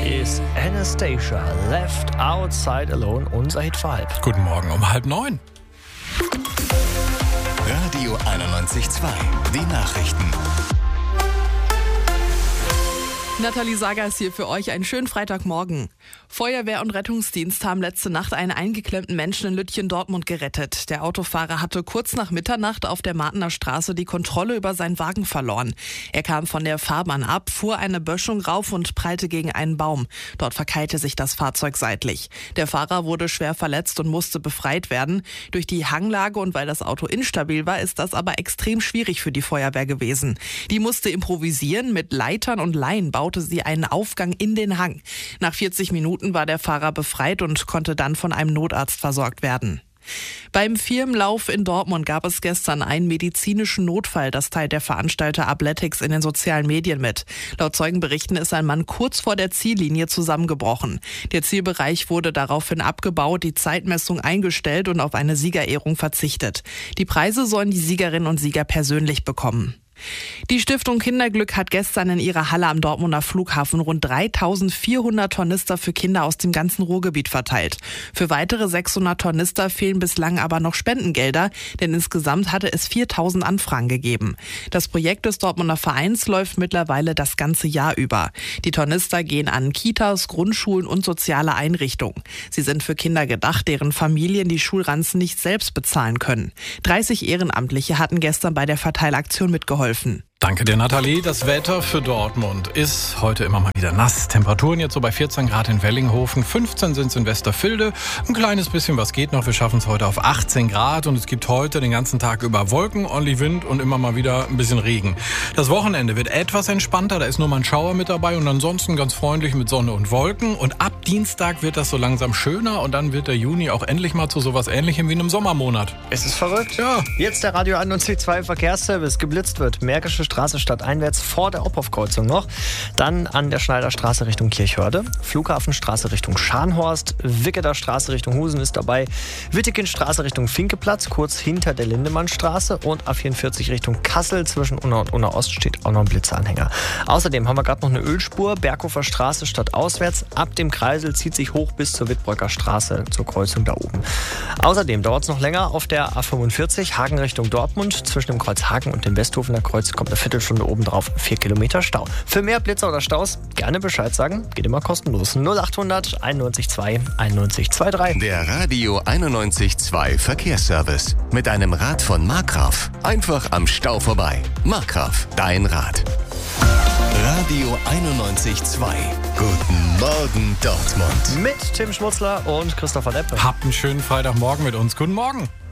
ist Anastasia, Left Outside Alone, unser Hit für halb. Guten Morgen um 8:30. Radio 91.2, die Nachrichten. Nathalie Sager ist hier für euch. Einen schönen Freitagmorgen. Feuerwehr und Rettungsdienst haben letzte Nacht einen eingeklemmten Menschen in Lütchen-Dortmund gerettet. Der Autofahrer hatte kurz nach Mitternacht auf der Martener Straße die Kontrolle über seinen Wagen verloren. Er kam von der Fahrbahn ab, fuhr eine Böschung rauf und prallte gegen einen Baum. Dort verkeilte sich das Fahrzeug seitlich. Der Fahrer wurde schwer verletzt und musste befreit werden. Durch die Hanglage und weil das Auto instabil war, ist das aber extrem schwierig für die Feuerwehr gewesen. Die musste improvisieren. Mit Leitern und Leinen baute sie einen Aufgang in den Hang. Nach 40 Minuten war der Fahrer befreit und konnte dann von einem Notarzt versorgt werden. Beim Firmenlauf in Dortmund gab es gestern einen medizinischen Notfall. Das teilt der Veranstalter Abletics in den sozialen Medien mit. Laut Zeugenberichten ist ein Mann kurz vor der Ziellinie zusammengebrochen. Der Zielbereich wurde daraufhin abgebaut, die Zeitmessung eingestellt und auf eine Siegerehrung verzichtet. Die Preise sollen die Siegerinnen und Sieger persönlich bekommen. Die Stiftung Kinderglück hat gestern in ihrer Halle am Dortmunder Flughafen rund 3.400 Tornister für Kinder aus dem ganzen Ruhrgebiet verteilt. Für weitere 600 Tornister fehlen bislang aber noch Spendengelder, denn insgesamt hatte es 4.000 Anfragen gegeben. Das Projekt des Dortmunder Vereins läuft mittlerweile das ganze Jahr über. Die Tornister gehen an Kitas, Grundschulen und soziale Einrichtungen. Sie sind für Kinder gedacht, deren Familien die Schulranzen nicht selbst bezahlen können. 30 Ehrenamtliche hatten gestern bei der Verteilaktion mitgeholfen. Danke dir, Nathalie. Das Wetter für Dortmund ist heute immer mal wieder nass. Temperaturen jetzt so bei 14 Grad in Wellinghofen, 15 sind es in Westervilde. Ein kleines bisschen was geht noch. Wir schaffen es heute auf 18 Grad und es gibt heute den ganzen Tag über Wolken, ordentlich Wind und immer mal wieder ein bisschen Regen. Das Wochenende wird etwas entspannter. Da ist nur mal ein Schauer mit dabei und ansonsten ganz freundlich mit Sonne und Wolken. Und ab Dienstag wird das so langsam schöner und dann wird der Juni auch endlich mal zu sowas Ähnlichem wie einem Sommermonat. Es ist verrückt. Ja. Jetzt der Radio 91.2 Verkehrsservice. Geblitzt wird. Märkische Straße stadteinwärts vor der Ophoff-Kreuzung noch. Dann an der Schneiderstraße Richtung Kirchhörde. Flughafenstraße Richtung Scharnhorst. Wicketer Straße Richtung Husen ist dabei. Wittekindstraße Richtung Finkeplatz, kurz hinter der Lindemannstraße. Und A44 Richtung Kassel. Zwischen Unna und Unna Ost steht auch noch ein Blitzeranhänger. Außerdem haben wir gerade noch eine Ölspur. Berghofer Straße stadtauswärts. Ab dem Kreisel zieht sich hoch bis zur Wittbröcker Straße, zur Kreuzung da oben. Außerdem dauert es noch länger auf der A45 Hagen Richtung Dortmund. Zwischen dem Kreuz Hagen und dem Westhofener Kreuz kommt eine Viertelstunde obendrauf 4 Kilometer Stau. Für mehr Blitzer oder Staus gerne Bescheid sagen. Geht immer kostenlos. 0800 91.2 91.23. Der Radio 91.2 Verkehrsservice. Mit einem Rad von Markgraf. Einfach am Stau vorbei. Markgraf, dein Rad. Radio 91.2. Guten Morgen, Dortmund. Mit Tim Schmutzler und Christopher Deppe. Habt einen schönen Freitagmorgen mit uns. Guten Morgen.